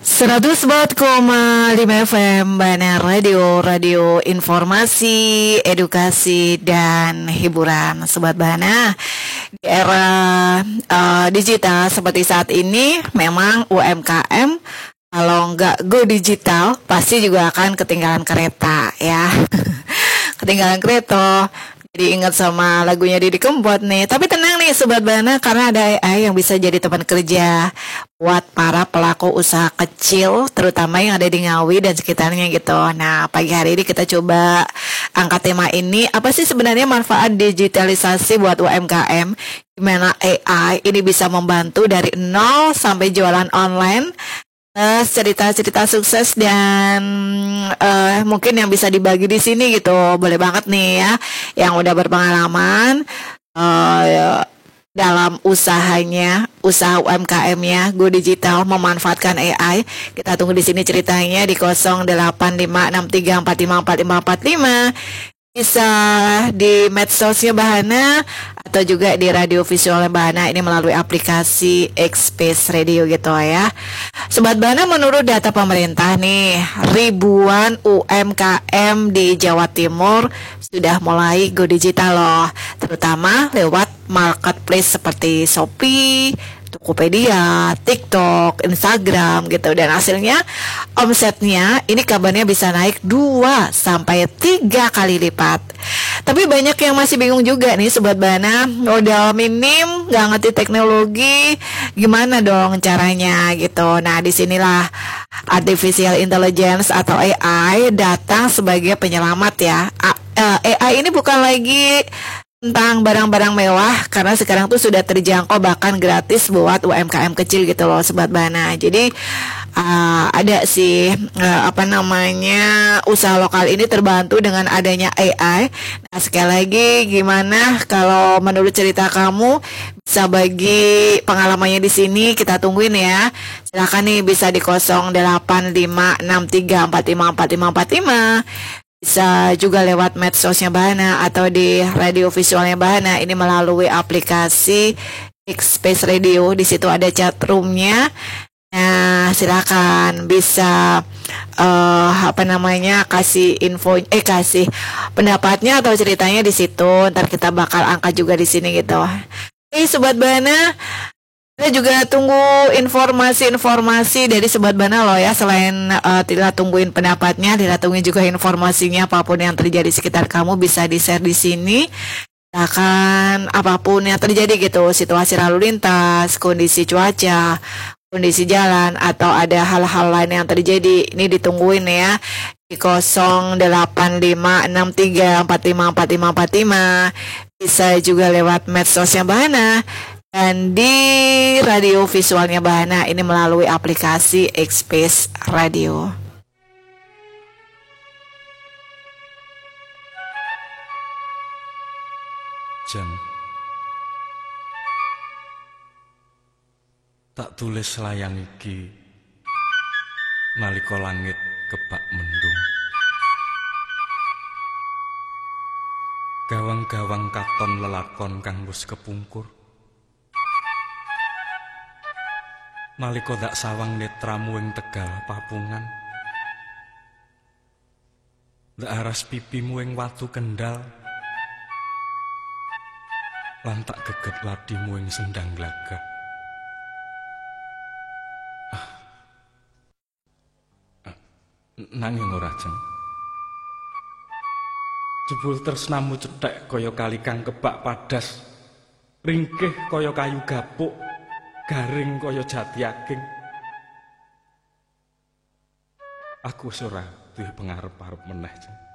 104,5 FM Bana Radio, radio informasi, edukasi, dan hiburan. Sobat Bana, di era digital seperti saat ini, memang UMKM kalau nggak go digital, pasti juga akan ketinggalan kereta ya. Ketinggalan kereta. Jadi ingat sama lagunya Didi Kempot nih. Tapi tenang nih Sobat Bana, karena ada AI yang bisa jadi teman kerja buat para pelaku usaha kecil, terutama yang ada di Ngawi dan sekitarnya gitu. Nah, pagi hari ini kita coba angkat tema ini. Apa sih sebenarnya manfaat digitalisasi buat UMKM? Gimana AI ini bisa membantu dari nol sampai jualan online? Cerita-cerita sukses dan mungkin yang bisa dibagi di sini gitu, boleh banget nih ya, yang udah berpengalaman dalam usahanya, usaha UMKM-nya, Go Digital memanfaatkan AI. Kita tunggu di sini ceritanya di 085634545545. Bisa di medsosnya Bahana atau juga di radio visualnya Bahana ini melalui aplikasi X-Space Radio gitu ya. Sobat Bahana, menurut data pemerintah nih, ribuan UMKM di Jawa Timur sudah mulai go digital loh, terutama lewat marketplace seperti Shopee, Tokopedia, TikTok, Instagram gitu. Dan hasilnya omsetnya ini kabarnya bisa naik 2 sampai 3 kali lipat. Tapi banyak yang masih bingung juga nih Sobat Bana, modal minim, nggak ngerti teknologi, gimana dong caranya gitu. Nah, disinilah artificial intelligence atau AI datang sebagai penyelamat ya. AI ini bukan lagi tentang barang-barang mewah, karena sekarang tuh sudah terjangkau bahkan gratis buat UMKM kecil gitu loh Sobat Bana. Jadi ada sih usaha lokal ini terbantu dengan adanya AI. Nah, sekali lagi, gimana kalau menurut cerita kamu, bisa bagi pengalamannya di sini, kita tungguin ya. Silakan nih, bisa di 085634545545. Bisa juga lewat medsosnya Bahana atau di radio visualnya Bahana ini melalui aplikasi X-Space Radio. Di situ ada chat roomnya. Nah, silakan bisa kasih info, kasih pendapatnya atau ceritanya di situ. Ntar kita bakal angkat juga di sini gitu. Sobat Bahana, kita juga tunggu informasi-informasi dari Sobat Bana loh ya. Selain tidak tungguin pendapatnya, tidak tungguin juga informasinya. Apapun yang terjadi di sekitar kamu bisa di-share di sini. Akan apapun yang terjadi gitu, situasi lalu lintas, kondisi cuaca, kondisi jalan, atau ada hal-hal lain yang terjadi, ini ditungguin ya. Di 085634545545. Bisa juga lewat medsosnya Bahana. Dan di radio visualnya Bahana ini melalui aplikasi X-Space Radio. Jan, tak tulis layang iki nalika langit kebak mendung. Gawang-gawang katon lelakon kang wis kepungkur. Nalika dak sawang netramu ing Tegal Papungan, dak aras pipimu ing watu Kendal, lan tak geget ladimu ing Sendang Glagah. Nanging ora Jeng, jebul tresnamu cethek kaya kali kang kebak padas, ringkih kaya kayu gapuk, garing kaya jati aking. Aku wis ora duwe pengarep-arep meneh Jeng.